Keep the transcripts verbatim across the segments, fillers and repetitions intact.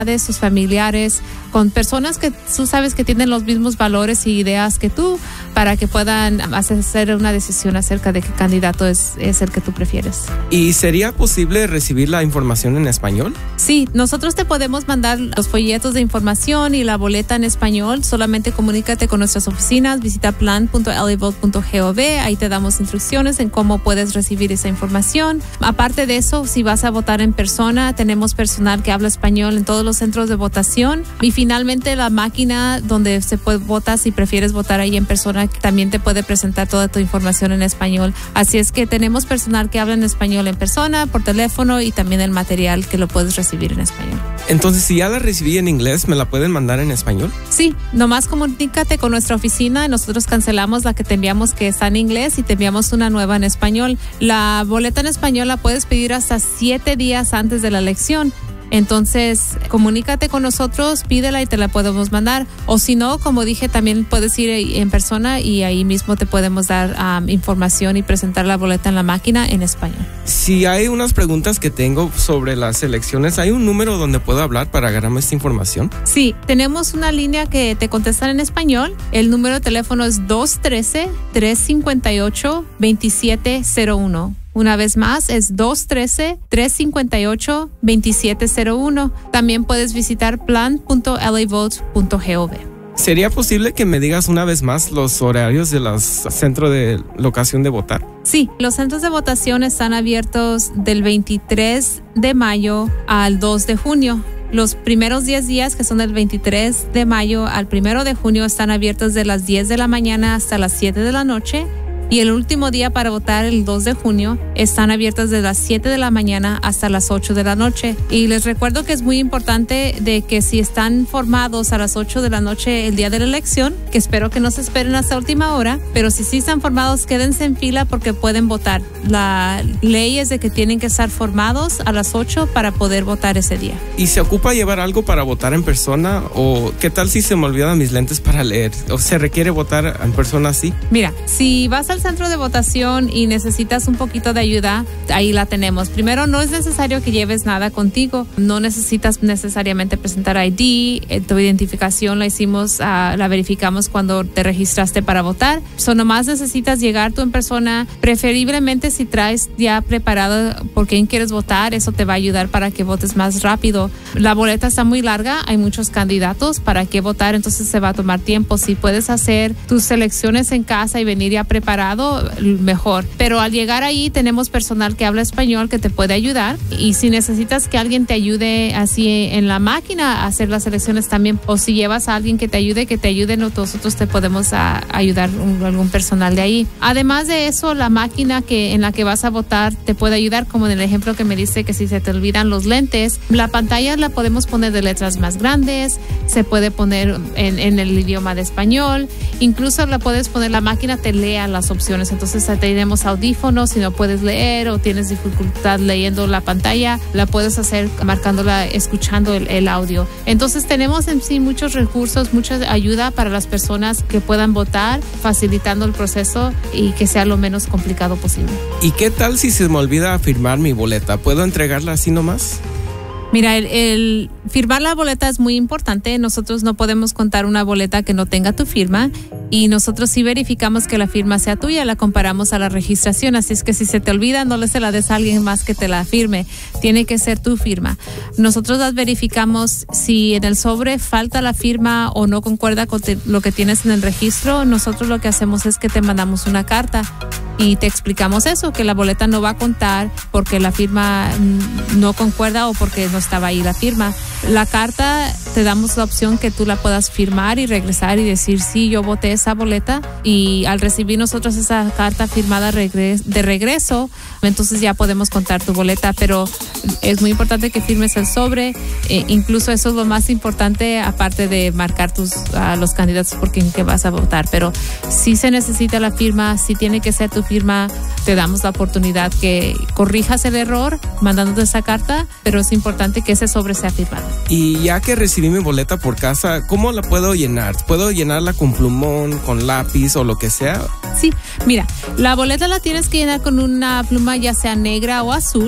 sus familiares, con personas que tú sabes que tienen los mismos valores y ideas que tú, para que puedan hacer una decisión acerca de qué candidato es, es el que tú prefieres. ¿Y sería posible recibir la información en español? Sí, nosotros te podemos mandar los folletos de información y la boleta en español. Solamente comunícate con nuestras oficinas, visita plan punto l a vote punto gov, ahí te damos instrucciones en cómo puedes recibir esa información. Aparte de eso, si vas a votar en persona, tenemos personal que habla español en todos los centros de votación. Y finalmente la máquina donde se puede votar, si prefieres votar ahí en persona, también te puede presentar toda tu información en español. Así es que tenemos personal que habla en español en persona, por teléfono, y también el material que lo puedes recibir en español. Entonces, si ya la recibí en inglés, ¿me la pueden mandar en español? Sí, nomás comunícate con nuestra oficina. Nosotros cancelamos la que te enviamos que está en inglés y te enviamos una nueva en español. La boleta en español la puedes pedir hasta siete días antes de la elección. Entonces, comunícate con nosotros, pídela y te la podemos mandar. O si no, como dije, también puedes ir en persona y ahí mismo te podemos dar um, información y presentar la boleta en la máquina en español. Si hay unas preguntas que tengo sobre las elecciones, ¿hay un número donde puedo hablar para agarrarme esta información? Sí, tenemos una línea que te contestan en español. El número de teléfono es dos uno tres, tres cinco ocho, dos siete cero uno. Una vez más, es dos uno tres, tres cinco ocho, dos siete cero uno. También puedes visitar plan punto l a vote punto gov. ¿Sería posible que me digas una vez más los horarios de los centros de locación de votar? Sí, los centros de votación están abiertos del veintitrés de mayo al dos de junio. Los primeros diez días, que son del veintitrés de mayo al primero de junio, están abiertos de las diez de la mañana hasta las siete de la noche. Y el último día para votar, el dos de junio, están abiertas de las siete de la mañana hasta las ocho de la noche. Y les recuerdo que es muy importante de que si están formados a las ocho de la noche el día de la elección, que espero que no se esperen hasta última hora, pero si sí están formados, quédense en fila porque pueden votar. La ley es de que tienen que estar formados a las ocho para poder votar ese día. ¿Y se ocupa llevar algo para votar en persona? ¿O qué tal si se me olvidan mis lentes para leer? ¿O se requiere votar en persona así? Mira, si vas al centro de votación y necesitas un poquito de ayuda, ahí la tenemos. Primero, no es necesario que lleves nada contigo. No necesitas necesariamente presentar I D. Tu identificación la hicimos, uh, la verificamos cuando te registraste para votar. So, nomás necesitas llegar tú en persona. Preferiblemente si traes ya preparado por quién quieres votar, eso te va a ayudar para que votes más rápido. La boleta está muy larga, hay muchos candidatos para qué votar, entonces se va a tomar tiempo. Si puedes hacer tus selecciones en casa y venir ya preparado, mejor. Pero al llegar ahí tenemos personal que habla español que te puede ayudar, y si necesitas que alguien te ayude así en la máquina a hacer las elecciones también, o si llevas a alguien que te ayude, que te ayude, nosotros te podemos a, ayudar un, algún personal de ahí. Además de eso, la máquina que en la que vas a votar te puede ayudar, como en el ejemplo que me dice que si se te olvidan los lentes, la pantalla la podemos poner de letras más grandes, se puede poner en, en el idioma de español, incluso la puedes poner, la máquina te lea las opciones. Entonces tenemos audífonos, si no puedes leer o tienes dificultad leyendo la pantalla, la puedes hacer marcándola, escuchando el, el audio. Entonces tenemos en sí muchos recursos, mucha ayuda para las personas que puedan votar, facilitando el proceso y que sea lo menos complicado posible. ¿Y qué tal si se me olvida firmar mi boleta? ¿Puedo entregarla así nomás? Mira, el, el firmar la boleta es muy importante. Nosotros no podemos contar una boleta que no tenga tu firma, y nosotros sí verificamos que la firma sea tuya, la comparamos a la registración. Así es que si se te olvida, no le se la des a alguien más que te la firme. Tiene que ser tu firma. Nosotros las verificamos. Si en el sobre falta la firma o no concuerda con te, lo que tienes en el registro, nosotros lo que hacemos es que te mandamos una carta y te explicamos eso, que la boleta no va a contar porque la firma no concuerda o porque no estaba ahí la firma. La carta, te damos la opción que tú la puedas firmar y regresar y decir, sí, yo voté esa boleta, y al recibir nosotros esa carta firmada de regreso, entonces ya podemos contar tu boleta. Pero es muy importante que firmes el sobre, eh, incluso eso es lo más importante, aparte de marcar tus, a los candidatos por quien que vas a votar. Pero si se necesita la firma, si tiene que ser tu firma, te damos la oportunidad que corrijas el error mandándote esa carta, pero es importante que ese sobre sea firmado. Y ya que recibí mi boleta por casa, ¿cómo la puedo llenar? ¿Puedo llenarla con plumón, con lápiz o lo que sea? Sí, mira, la boleta la tienes que llenar con una pluma ya sea negra o azul.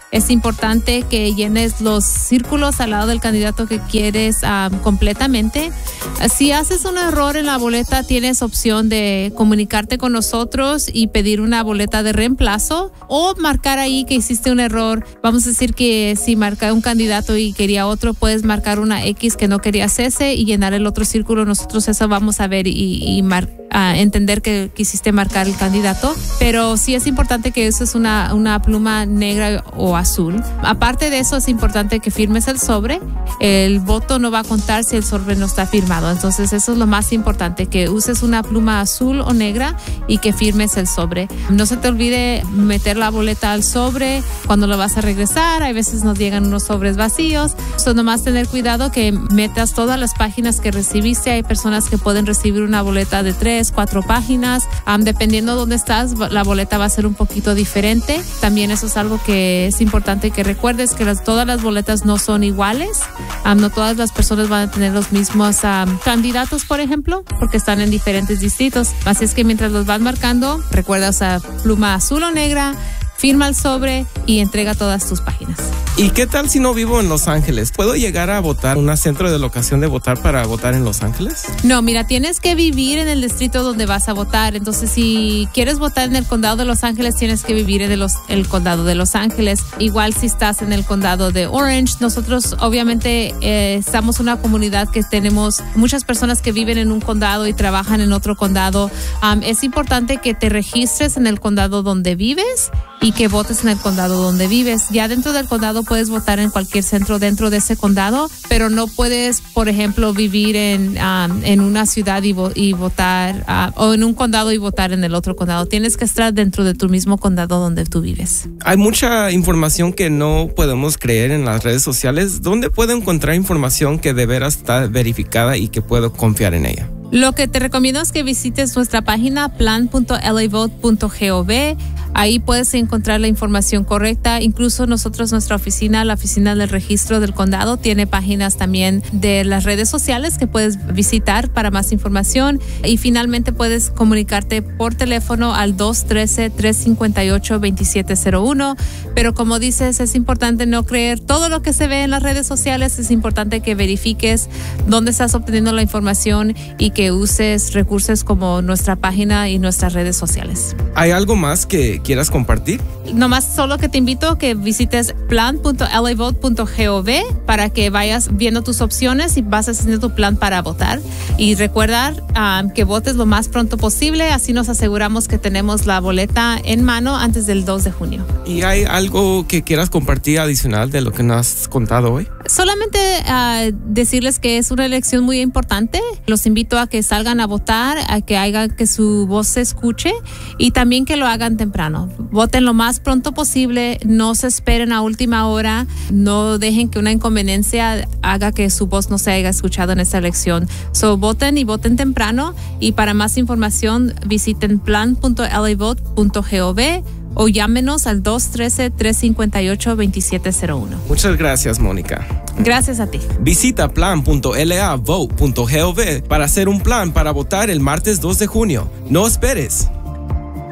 Es importante que llenes los círculos al lado del candidato que quieres um, completamente. Si haces un error en la boleta, tienes opción de comunicarte con nosotros y pedir una boleta de reemplazo o marcar ahí que hiciste un error. Vamos a decir que si marca un candidato y quería otro, puedes marcar una X que no querías ese y llenar el otro círculo. Nosotros eso vamos a ver y, y mar, a entender que quisiste marcar el candidato. Pero sí es importante que uses una, una pluma negra o azul. Aparte de eso, es importante que firmes el sobre. El voto no va a contar si el sobre no está firmado. Entonces eso es lo más importante, que uses una pluma azul o negra y que firmes el sobre. No se te olvide meter la boleta al sobre cuando lo vas a regresar. Hay veces nos llegan unos sobres vacíos. So, nomás tener cuidado que metas todas las páginas que recibiste. Hay personas que pueden recibir una boleta de tres, cuatro páginas. Um, dependiendo de dónde estás, la boleta va a ser un poquito diferente. También eso es algo que es importante que recuerdes, que las, todas las boletas no son iguales. Um, no todas las personas van a tener los mismos um, candidatos, por ejemplo, porque están en diferentes distritos. Así es que mientras los vas marcando, recuerda usar pluma azul o negra, firma el sobre y entrega todas tus páginas. ¿Y qué tal si no vivo en Los Ángeles? ¿Puedo llegar a votar un centro de locación de votar para votar en Los Ángeles? No, mira, tienes que vivir en el distrito donde vas a votar. Entonces, si quieres votar en el condado de Los Ángeles, tienes que vivir en el, el condado de Los Ángeles. Igual si estás en el condado de Orange. Nosotros, obviamente, eh, estamos una comunidad que tenemos muchas personas que viven en un condado y trabajan en otro condado. Um, es importante que te registres en el condado donde vives y que votes en el condado donde vives. Ya dentro del condado puedes votar en cualquier centro dentro de ese condado, pero no puedes, por ejemplo, vivir en, um, en una ciudad y, vo y votar, uh, o en un condado y votar en el otro condado. Tienes que estar dentro de tu mismo condado donde tú vives. Hay mucha información que no podemos creer en las redes sociales. ¿Dónde puedo encontrar información que de veras está verificada y que puedo confiar en ella? Lo que te recomiendo es que visites nuestra página plan punto l a vote punto gov. Ahí puedes encontrar la información correcta. Incluso nosotros, nuestra oficina, la oficina del registro del condado, tiene páginas también de las redes sociales que puedes visitar para más información. Y finalmente puedes comunicarte por teléfono al dos uno tres, tres cinco ocho, dos siete cero uno. Pero como dices, es importante no creer todo lo que se ve en las redes sociales. Es importante que verifiques dónde estás obteniendo la información y que uses recursos como nuestra página y nuestras redes sociales. ¿Hay algo más que quieras compartir? Nomás solo que te invito a que visites plan punto l a vote punto gov para que vayas viendo tus opciones y vas haciendo tu plan para votar. Y recuerda um, que votes lo más pronto posible, así nos aseguramos que tenemos la boleta en mano antes del dos de junio. ¿Y hay algo que quieras compartir adicional de lo que nos has contado hoy? Solamente uh, decirles que es una elección muy importante. Los invito a que salgan a votar, a que hagan que su voz se escuche y también que lo hagan temprano. Voten lo más pronto posible, no se esperen a última hora, no dejen que una inconveniencia haga que su voz no se haya escuchado en esta elección. So, voten y voten temprano, y para más información visiten plan punto l a vote punto gov o llámenos al dos uno tres, tres cinco ocho, dos siete cero uno. Muchas gracias, Mónica. Gracias a ti. Visita plan punto l a vote punto gov para hacer un plan para votar el martes dos de junio. No esperes.